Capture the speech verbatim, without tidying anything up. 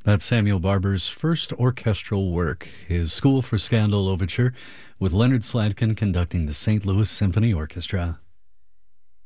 That's Samuel Barber's first orchestral work, his School for Scandal Overture, with Leonard Slatkin conducting the Saint Louis Symphony Orchestra.